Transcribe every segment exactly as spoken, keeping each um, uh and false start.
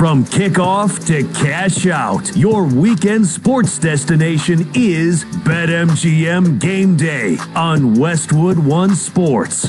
From kickoff to cash out, your weekend sports destination is BetMGM Game Day on Westwood One Sports.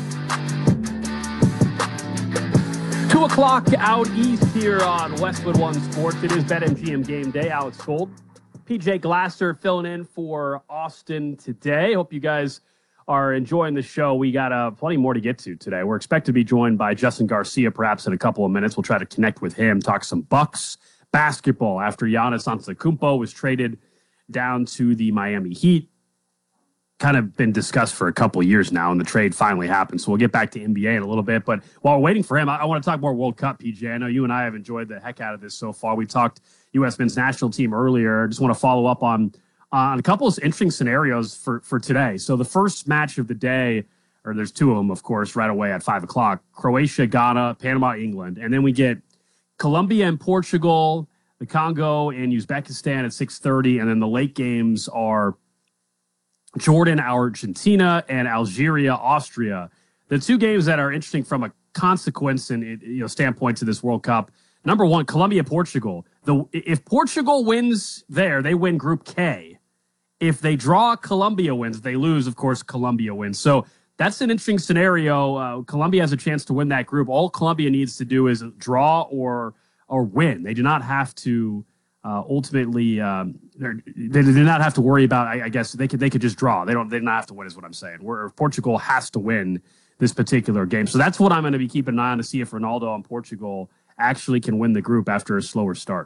Two o'clock out east here on Westwood One Sports. It is BetMGM Game Day. Alex Gold, P J Glasser filling in for Austin today. Hope you guys are enjoying the show. We got uh, plenty more to get to today. We're expected to be joined by Justin Garcia perhaps in a couple of minutes. We'll try to connect with him, talk some Bucks basketball after Giannis Antetokounmpo was traded down to the Miami Heat. Kind of been discussed for a couple of years now, and the trade finally happened. So we'll get back to N B A in a little bit. But while we're waiting for him, I, I want to talk more World Cup, P J. I know you and I have enjoyed the heck out of this so far. We talked U S men's national team earlier. I just want to follow up on on a couple of interesting scenarios for, for today. So the first match of the day, or there's two of them, of course, right away at five o'clock, Croatia, Ghana, Panama, England. And then we get Colombia and Portugal, the Congo and Uzbekistan at six thirty. And then the late games are Jordan, Argentina, and Algeria, Austria. The two games that are interesting from a consequence and you know standpoint to this World Cup. Number one, Colombia, Portugal. The if Portugal wins there, they win Group K. If they draw, Colombia wins. If they lose, of course, Colombia wins. So that's an interesting scenario. Uh, Colombia has a chance to win that group. All Colombia needs to do is draw or or win. They do not have to uh, ultimately. Um, they do not have to worry about. I, I guess they could they could just draw. They don't. They do not have to win. Is what I'm saying. Where Portugal has to win this particular game. So that's what I'm going to be keeping an eye on to see if Ronaldo and Portugal actually can win the group after a slower start.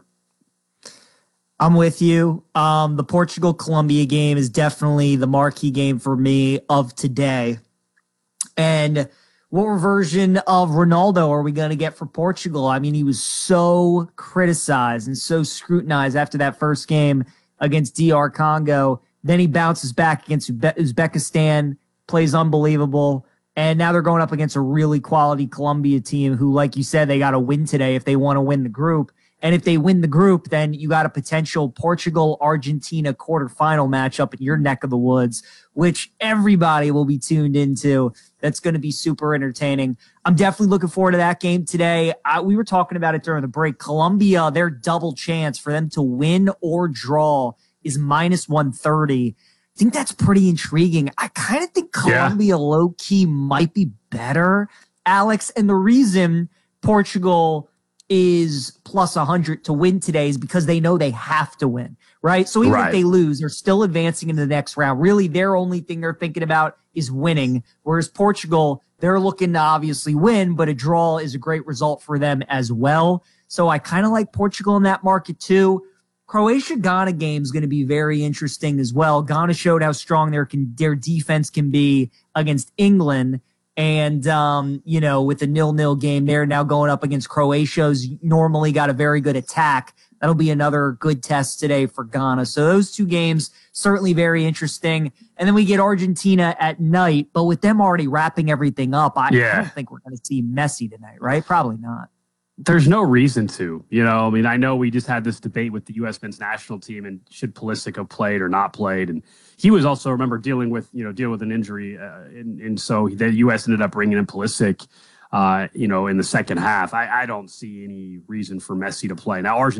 I'm with you. Um, the Portugal-Colombia game is definitely the marquee game for me of today. And what version of Ronaldo are we going to get for Portugal? I mean, he was so criticized and so scrutinized after that first game against D R Congo. Then he bounces back against Uzbekistan, plays unbelievable. And now they're going up against a really quality Colombia team who, like you said, they got to win today if they want to win the group. And if they win the group, then you got a potential Portugal-Argentina quarterfinal matchup in your neck of the woods, which everybody will be tuned into. That's going to be super entertaining. I'm definitely looking forward to that game today. I, we were talking about it during the break. Colombia, their double chance for them to win or draw is minus one thirty. I think that's pretty intriguing. I kind of think Colombia yeah. low-key might be better, Alex. And the reason Portugal is plus one hundred to win today is because they know they have to win, right? So even right. if they lose, they're still advancing into the next round. Really, their only thing they're thinking about is winning, whereas Portugal, they're looking to obviously win, but a draw is a great result for them as well. So I kind of like Portugal in that market too. Croatia-Ghana game is going to be very interesting as well. Ghana showed how strong their, can, their defense can be against England. And, um, you know, with the nil-nil game, they're now going up against Croatia, who's normally got a very good attack. That'll be another good test today for Ghana. So those two games, certainly very interesting. And then we get Argentina at night, but with them already wrapping everything up, I, yeah. I don't think we're going to see Messi tonight, right? Probably not. There's no reason to, you know, I mean, I know we just had this debate with the U S men's national team and should Pulisic have played or not played. And he was also, remember, dealing with, you know, dealing with an injury. Uh, and, and so the U S ended up bringing in Pulisic, uh, you know, in the second half. I, I don't see any reason for Messi to play. Now, Argentina